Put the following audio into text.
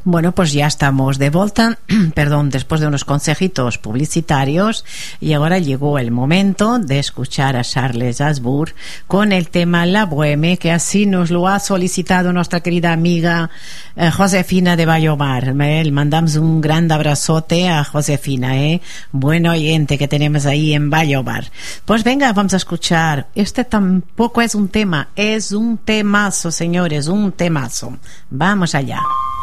Bueno, pues ya estamos de vuelta, perdón, después de unos consejitos publicitarios, y ahora llegó el momento de escuchar a Charles Aznavour con el tema La Bohème, que así nos lo ha solicitado nuestra querida amiga Josefina de Vallomar. Le mandamos un gran abrazote a Josefina, buen oyente que tenemos ahí en Vallomar. Pues venga, vamos a escuchar. Este tampoco es un tema, es un temazo, señores, un temazo. Vamos allá.